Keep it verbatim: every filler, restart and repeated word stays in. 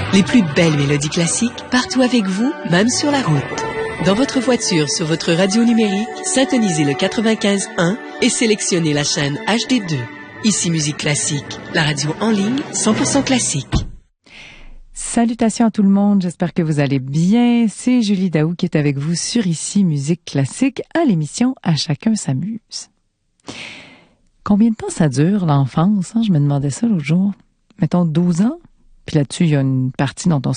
Les plus belles mélodies classiques partout avec vous, même sur la route. Dans votre voiture, sur votre radio numérique, syntonisez le quatre-vingt-quinze un et sélectionnez la chaîne H D deux. Ici Musique Classique, la radio en ligne cent pour cent classique. Salutations à tout le monde, j'espère que vous allez bien. C'est Julie Daou qui est avec vous sur Ici Musique Classique à l'émission À chacun s'amuse. Combien de temps ça dure, l'enfance? Hein? Je me demandais ça l'autre jour. Mettons douze ans, puis là-dessus, il y a une partie dont on